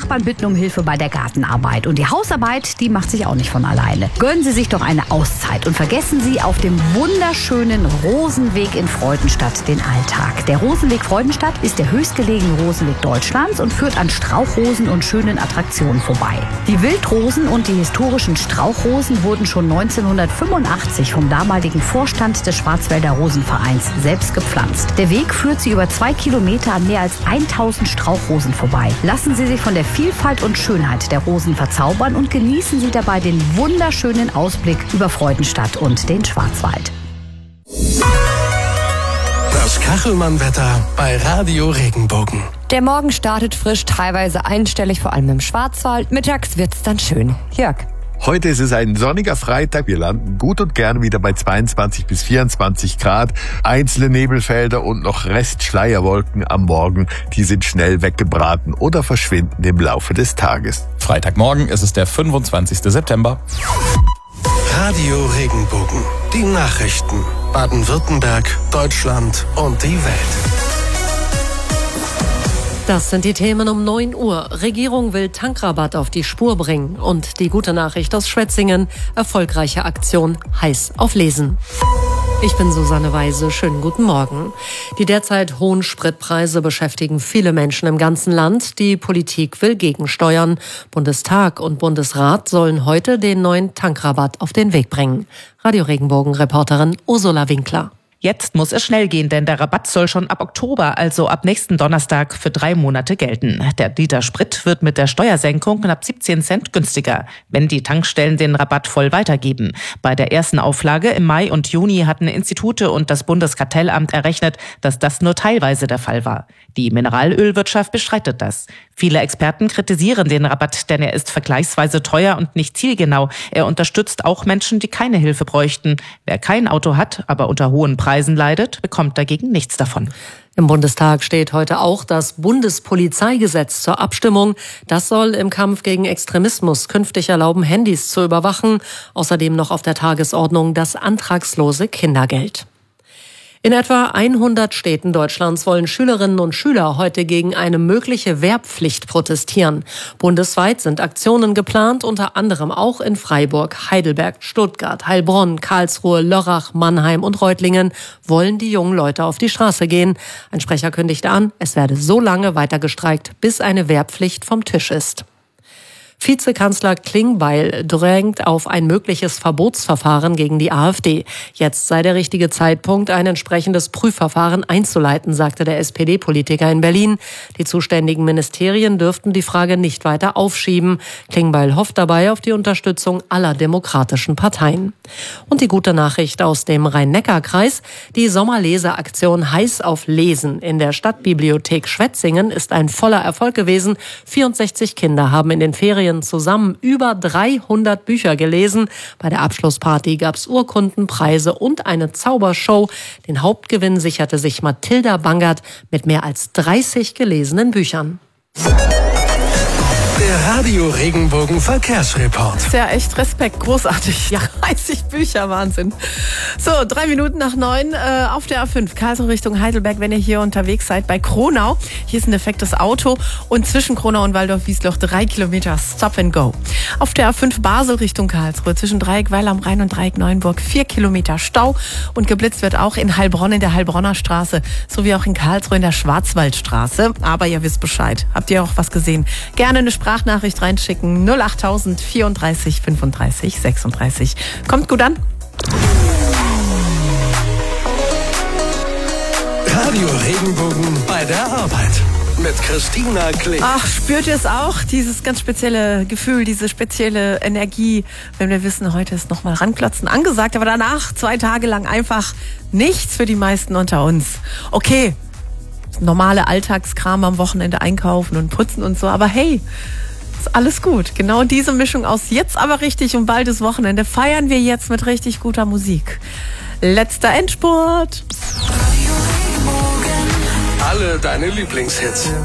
Nachbarn bitten um Hilfe bei der Gartenarbeit. Und die Hausarbeit, die macht sich auch nicht von alleine. Gönnen Sie sich doch eine Auszeit und vergessen Sie auf dem wunderschönen Rosenweg in Freudenstadt den Alltag. Der Rosenweg Freudenstadt ist der höchstgelegene Rosenweg Deutschlands und führt an Strauchrosen und schönen Attraktionen vorbei. Die Wildrosen und die historischen Strauchrosen wurden schon 1985 vom damaligen Vorstand des Schwarzwälder Rosenvereins selbst gepflanzt. Der Weg führt Sie über 2 Kilometer an mehr als 1000 Strauchrosen vorbei. Lassen Sie sich von der Vielfalt und Schönheit der Rosen verzaubern und genießen Sie dabei den wunderschönen Ausblick über Freudenstadt und den Schwarzwald. Das Kachelmann-Wetter bei Radio Regenbogen. Der Morgen startet frisch, teilweise einstellig, vor allem im Schwarzwald. Mittags wird's dann schön. Jörg. Heute ist es ein sonniger Freitag. Wir landen gut und gern wieder bei 22 bis 24 Grad. Einzelne Nebelfelder und noch Restschleierwolken am Morgen, die sind schnell weggebraten oder verschwinden im Laufe des Tages. Freitagmorgen ist es der 25. September. Radio Regenbogen. Die Nachrichten. Baden-Württemberg, Deutschland und die Welt. Das sind die Themen um 9 Uhr. Regierung will Tankrabatt auf die Spur bringen. Und die gute Nachricht aus Schwetzingen. Erfolgreiche Aktion heiß auf Lesen. Ich bin Susanne Weise. Schönen guten Morgen. Die derzeit hohen Spritpreise beschäftigen viele Menschen im ganzen Land. Die Politik will gegensteuern. Bundestag und Bundesrat sollen heute den neuen Tankrabatt auf den Weg bringen. Radio Regenbogen-Reporterin Ursula Winkler. Jetzt muss es schnell gehen, denn der Rabatt soll schon ab Oktober, also ab nächsten Donnerstag, für 3 Monate gelten. Der Liter Sprit wird mit der Steuersenkung knapp 17 Cent günstiger, wenn die Tankstellen den Rabatt voll weitergeben. Bei der ersten Auflage im Mai und Juni hatten Institute und das Bundeskartellamt errechnet, dass das nur teilweise der Fall war. Die Mineralölwirtschaft bestreitet das. Viele Experten kritisieren den Rabatt, denn er ist vergleichsweise teuer und nicht zielgenau. Er unterstützt auch Menschen, die keine Hilfe bräuchten. Wer kein Auto hat, aber unter hohen Preisen leidet, bekommt dagegen nichts davon. Im Bundestag steht heute auch das Bundespolizeigesetz zur Abstimmung. Das soll im Kampf gegen Extremismus künftig erlauben, Handys zu überwachen. Außerdem noch auf der Tagesordnung das antragslose Kindergeld. In etwa 100 Städten Deutschlands wollen Schülerinnen und Schüler heute gegen eine mögliche Wehrpflicht protestieren. Bundesweit sind Aktionen geplant, unter anderem auch in Freiburg, Heidelberg, Stuttgart, Heilbronn, Karlsruhe, Lörrach, Mannheim und Reutlingen wollen die jungen Leute auf die Straße gehen. Ein Sprecher kündigte an, es werde so lange weiter gestreikt, bis eine Wehrpflicht vom Tisch ist. Vizekanzler Klingbeil drängt auf ein mögliches Verbotsverfahren gegen die AfD. Jetzt sei der richtige Zeitpunkt, ein entsprechendes Prüfverfahren einzuleiten, sagte der SPD-Politiker in Berlin. Die zuständigen Ministerien dürften die Frage nicht weiter aufschieben. Klingbeil hofft dabei auf die Unterstützung aller demokratischen Parteien. Und die gute Nachricht aus dem Rhein-Neckar-Kreis. Die Sommerleseaktion Heiß auf Lesen in der Stadtbibliothek Schwetzingen ist ein voller Erfolg gewesen. 64 Kinder haben in den Ferien zusammen über 300 Bücher gelesen. Bei der Abschlussparty gab es Urkunden, Preise und eine Zaubershow. Den Hauptgewinn sicherte sich Mathilda Bangert mit mehr als 30 gelesenen Büchern. Der Radio Regenbogen Verkehrsreport. Ja, echt Respekt, großartig. Ja. 30 Bücher, Wahnsinn. So, 3 Minuten nach 9 auf der A5, Karlsruhe Richtung Heidelberg, wenn ihr hier unterwegs seid bei Kronau. Hier ist ein defektes Auto und zwischen Kronau und Waldorf-Wiesloch 3 Kilometer Stop and Go. Auf der A5 Basel Richtung Karlsruhe zwischen Dreieck Weil am Rhein und Dreieck Neuenburg 4 Kilometer Stau und geblitzt wird auch in Heilbronn in der Heilbronner Straße sowie auch in Karlsruhe in der Schwarzwaldstraße. Aber ihr wisst Bescheid. Habt ihr auch was gesehen? Gerne eine Sprachnachricht reinschicken. 08000 34 35 36. Kommt gut an. Radio Regenbogen bei der Arbeit. Mit Christina Kling. Ach, spürt ihr es auch? Dieses ganz spezielle Gefühl, diese spezielle Energie, wenn wir wissen, heute ist nochmal Ranklotzen angesagt, aber danach 2 Tage lang einfach nichts für die meisten unter uns. Okay, normale Alltagskram am Wochenende einkaufen und putzen und so, aber hey, ist alles gut. Genau diese Mischung aus jetzt aber richtig und bald ist Wochenende feiern wir jetzt mit richtig guter Musik. Letzter Endspurt. Alle deine Lieblingshits.